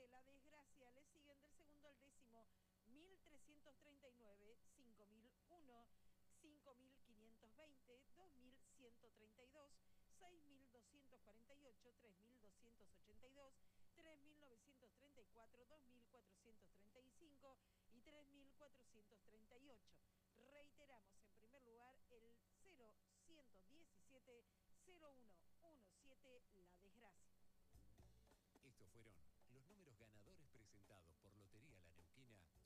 17, La Desgracia. Le siguen del segundo al décimo, 1339, 5001, 5520, 2132, 6248, 3282, 3934, 2435 y 3438. Reiteramos, en primer lugar, el 0117 0117, La Desgracia. Estos fueron los números ganadores presentados por Lotería La Neuquina